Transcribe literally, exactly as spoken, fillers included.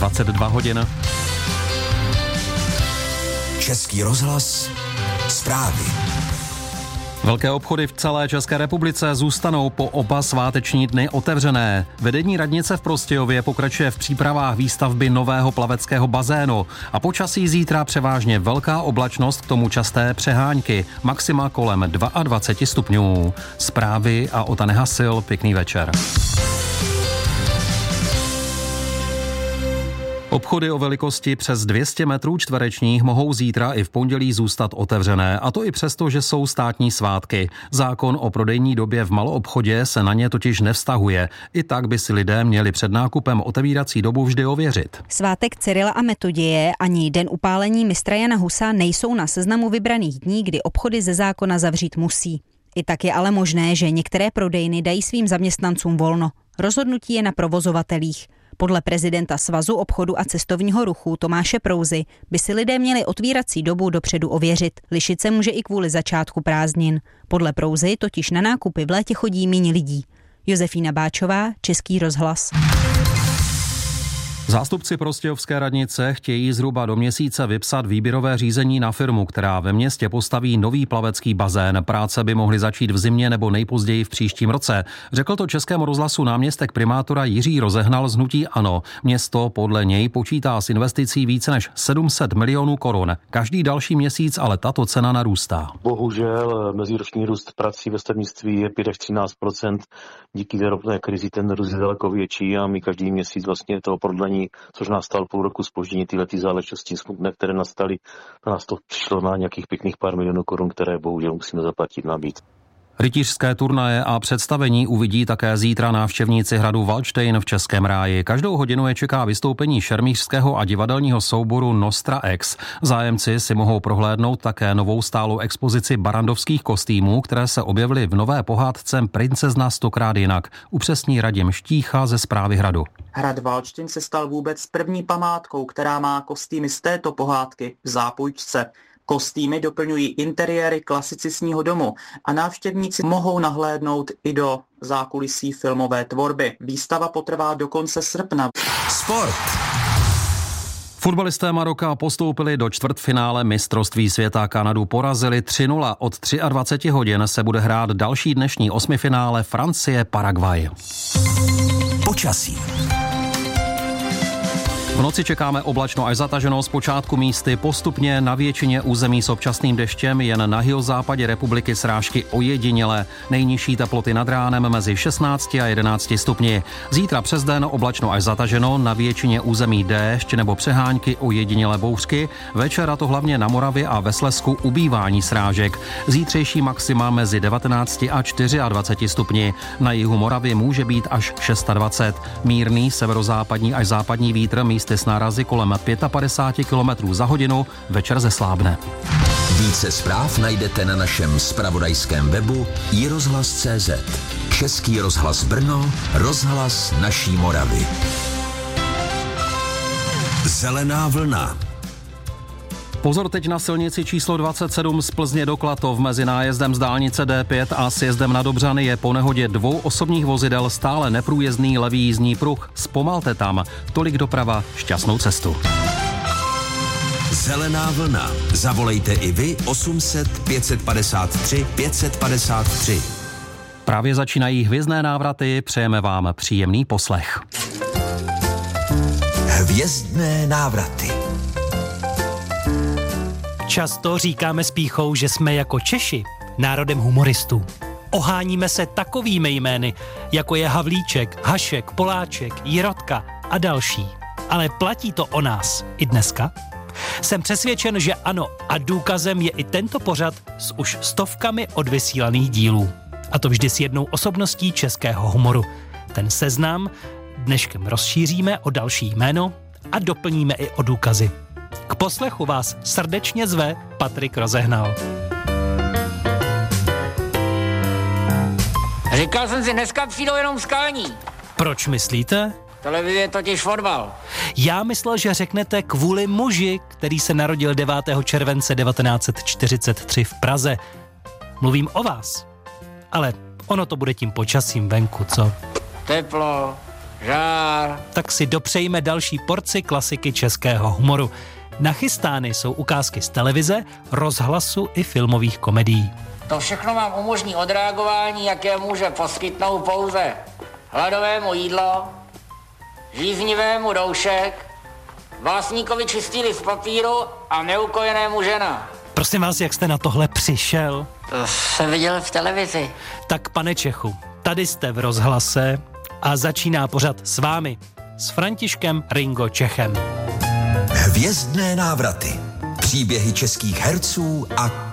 dvacet dva hodin. Český rozhlas, zprávy. Velké obchody v celé České republice zůstanou po oba sváteční dny otevřené. Vedení radnice v Prostějově pokračuje v přípravách výstavby nového plaveckého bazénu a počasí zítra převážně velká oblačnost, k tomu časté přehánky, maxima kolem dvacet dva stupňů. Zprávy a Ota Nehasil, pěkný večer. Obchody o velikosti přes dvě stě metrů čtverečních mohou zítra i v pondělí zůstat otevřené, a to i přesto, že jsou státní svátky. Zákon o prodejní době v maloobchodě se na ně totiž nevztahuje. I tak by si lidé měli před nákupem otevírací dobu vždy ověřit. Svátek Cyrila a Metoděje ani den upálení mistra Jana Husa nejsou na seznamu vybraných dní, kdy obchody ze zákona zavřít musí. I tak je ale možné, že některé prodejny dají svým zaměstnancům volno. Rozhodnutí je na provozovatelích. Podle prezidenta Svazu obchodu a cestovního ruchu Tomáše Prouzy by si lidé měli otvírací dobu dopředu ověřit. Lišit se může i kvůli začátku prázdnin. Podle Prouzy totiž na nákupy v létě chodí míň lidí. Josefína Báčová, Český rozhlas. Zástupci prostějovské radnice chtějí zhruba do měsíce vypsat výběrové řízení na firmu, která ve městě postaví nový plavecký bazén. Práce by mohly začít v zimě nebo nejpozději v příštím roce. Řekl to Českému rozhlasu náměstek primátora Jiří Rozehnal z hnutí ANO. Město podle něj počítá s investicí více než sedm set milionů korun. Každý další měsíc ale tato cena narůstá. Bohužel meziroční růst prací ve stavebnictví je pět až třináct procent. Díky té ropné krizi ten růst je daleko větší a my každý měsíc vlastně toho prodlení, což nás stalo půl roku zpoždění, tyhle ty záležitosti smutné, které nastaly, na nás to přišlo na nějakých pěkných pár milionů korun, které bohužel musíme zaplatit nabít. Rytířské turnaje a představení uvidí také zítra návštěvníci hradu Valdštejn v Českém ráji. Každou hodinu je čeká vystoupení šermířského a divadelního souboru Nostra X. Zájemci si mohou prohlédnout také novou stálou expozici barandovských kostýmů, které se objevily v nové pohádce Princezna stokrát jinak. Upřesní Radim Štícha ze Správy hradu. Hrad Valdštejn se stal vůbec první památkou, která má kostýmy z této pohádky v zápůjčce. Kostýmy doplňují interiéry klasicistního domu a návštěvníci mohou nahlédnout i do zákulisí filmové tvorby. Výstava potrvá do konce srpna. Sport. Fotbalisté Maroka postoupili do čtvrtfinále mistrovství světa. Kanadu porazili tři nula. Od dvacet tři hodin se bude hrát další dnešní osmifinále Francie-Paraguay. Počasí. V noci čekáme oblačno až zataženo, zpočátku místy postupně na většině území s občasným deštěm, jen na jihozápadě republiky srážky ojedinělé. Nejnižší teploty nad ránem mezi šestnácti a jedenácti stupni. Zítra přes den oblačno až zataženo, na většině území déšť nebo přehánky ojedinělé bouřky. Večer, a to hlavně na Moravě a ve Slezsku, ubývání srážek. Zítřejší maxima mezi devatenácti a dvaceti čtyřmi stupni. Na jihu Moravy může být až dvacet šest. Mírný severozápadní až západní vítr místy s nárazy kolem padesát pět kilometrů za hodinu, večer zeslábne. Více zpráv najdete na našem zpravodajském webu i rozhlas tečka cé zet. Český rozhlas Brno, rozhlas naší Moravy. Zelená vlna. Pozor teď na silnici číslo dvacet sedm z Plzně do Klatov mezi nájezdem z dálnice dé pět a sjezdem na Dobřany je po nehodě dvou osobních vozidel stále neprůjezdný levý jízdní pruh. Zpomalte tam. Tolik doprava, šťastnou cestu. Zelená vlna. Zavolejte i vy osm set pět set padesát tři pět set padesát tři. Právě začínají hvězdné návraty, přejeme vám příjemný poslech. Hvězdné návraty. Často říkáme s pýchou, že jsme jako Češi národem humoristů. Oháníme se takovými jmény, jako je Havlíček, Hašek, Poláček, Jirotka a další. Ale platí to o nás i dneska? Jsem přesvědčen, že ano, a důkazem je i tento pořad s už stovkami odvysílaných dílů. A to vždy s jednou osobností českého humoru. Ten seznam dneškem rozšíříme o další jméno a doplníme i o důkazy. K poslechu vás srdečně zve Patrik Rozehnal. Říkal jsem si, dneska přijdou jenom skalní. Proč myslíte? Televize je totiž fotbal. Já myslel, že řeknete kvůli muži, který se narodil devátého července devatenáct set čtyřicet tři v Praze. Mluvím o vás. Ale ono to bude tím počasím venku, co? Teplo, Žár. Tak si dopřejme další porci klasiky českého humoru. Nachystány jsou ukázky z televize, rozhlasu i filmových komedií. To všechno vám umožní odreagování, jaké může poskytnout pouze hladovému jídlo, žíznivému doušek, básníkovi čistý list papíru a neukojenému žena. Prosím vás, jak jste na tohle přišel? To jsem viděl v televizi. Tak pane Čechu, tady jste v rozhlase a začíná pořad s vámi, s Františkem Ringo Čechem. Hvězdné návraty. Příběhy českých herců a